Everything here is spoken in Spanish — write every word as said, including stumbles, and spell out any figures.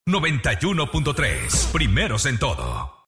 noventa y uno punto tres. Primeros en todo.